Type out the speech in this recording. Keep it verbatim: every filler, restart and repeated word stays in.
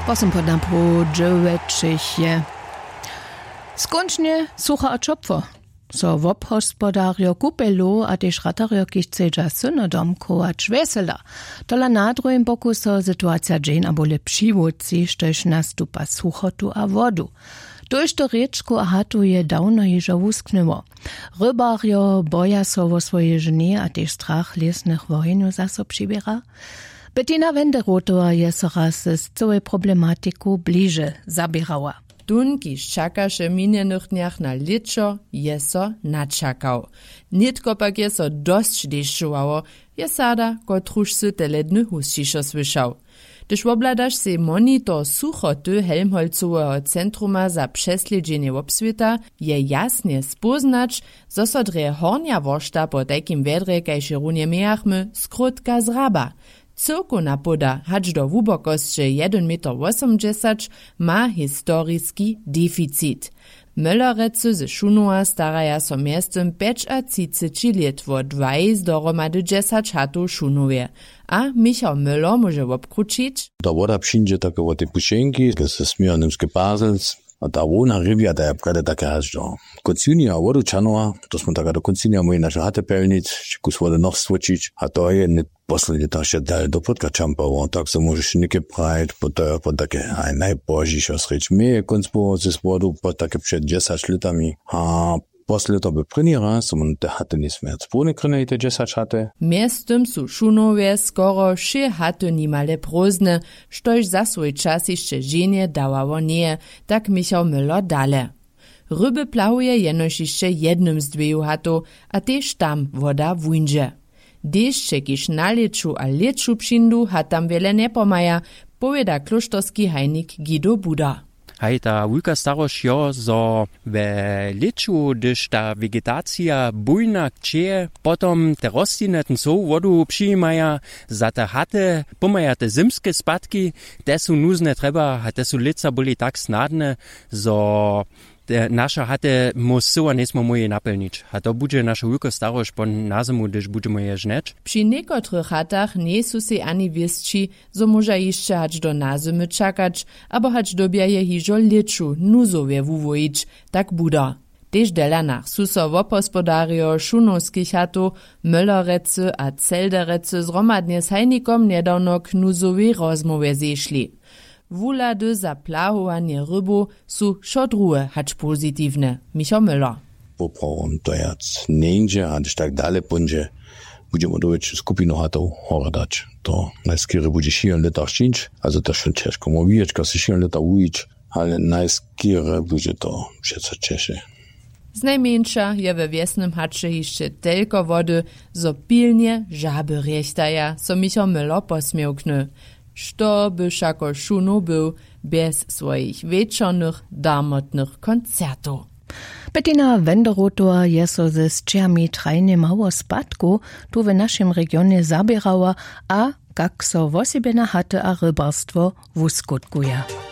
Posem podam po dziewięćcie. Skończnie sucha a czopwo. So wobhospodario kupelu a też ratario kichceja synodom kołacz wesela. Tola na drugim boku so sytuacja dzień abo lepšiwóci, štož nastupa suchotu a wodu. Tuž to rečku a hatu je dawno ježo wusknyło. Rybario boja so wo swoje żnie a też strach lesnych wojnu zaso přibiera. Bettina Wenderotor je so raz z całej problematiku bliže zabierała. Tun, kiž čakaše minjenych dniach na leczo, je so načakał. Nitko pak je so dosć deščowało, je sada, kotruž sy teledny husčišo słyšał. Gdyż obladaš se monitor suchoty Helmholtzowego Centruma za přesledźenie obswita, je jasnie spoznać, zo so dre hornja wošta po takim vedre, kajše runie mejachmy, skrótka zraba. Cyrkuna poda, hacz do wubokosće jeden meter osemdziesiąt, ma historiski deficit. Möllerece ze Šunova staraja so miestem peć a třicet let wo dwadzieścia dohromady dziesięć chatów Šunowie. A Michał Möller może obkručić? Da voda přińdzie takie wo te pušenki, ze smiernemske Basels, a ta wona rybja, da je prede take hač do koncinija vodu čanova, to smo taka do koncinija moji naše hate pelnic, či kus vode noh svočić, a to je ne poslednje ta še dalje do podka čampavo, tak se možeš neke prajt, po to je po take, aj najbožišo sreč. Mi je konc po ze vodu po take před dziesięć litami, a posle to by první raz, som te hate nisme spolne krene te dziesięć hate. Miestem su Šunowie skoro šie hate nimale prózdne, štož za svoj čas jeszcze ženie dawało nie, tak Michał Möller dale. Ryby plahuje jenož jeszcze jednym z dveju hatów, a tež tam woda wundzie. Dešće, kiž na leczu a leczu přindu, ha tam wiele nie pomaja, powieda kloštorski hajnik Guido Buda. Hej, ta wulka starość jo, zo we leczu, gdyż ta vegetacja bujna kcie, potom te rostline ten so wodu přijímaja, za te hate pomaja te zimske spadki, te su nuzne treba, a te su lica boli tak snadne, zo nasza hate musyła nesmo moje napełnić. A to będzie nasza wulka starość po na zimu, gdyż będziemy je żneć. Przy niekotrych hatach nie su se ani wiesci, zo może jeszcze hać do nazimy czakać, abo hać dobieje hiżo leczu, nuzowie wuwojić, tak buda. Tež delanach su so wobhospodario šunowskich hatów, Möllerece a Zelderece zromadnie z hajnikom niedawno k nuzowej rozmowie zeszli. Wulady za plahowanie rybu su šodruhe hać pozitywne. Michał Möller. Poprawom to jac neńdzie, a gdyż tak dalej będzie, będziemy dowiedzieć skupinu hatów horadać. To najskiery będzie siedem liter szczyć, also to schon ciężko mówić, kasi siedem liter ujić, ale najskiery będzie to wszystko cieszy. Znajmniejsza je we wiesnym hacze jeszcze tylko wody, zo pilnie żaby rechtaja, so Michał Möller posmiałkny. Što by šako Šunov był bez swoich wieczornych, damotnych koncertów. Bettina Wenderotor je so ze sčermi trajne mało spadku tu w naszym regionie zabierała, a jak so wosebie na hate a rybarstwo wuskutkuje.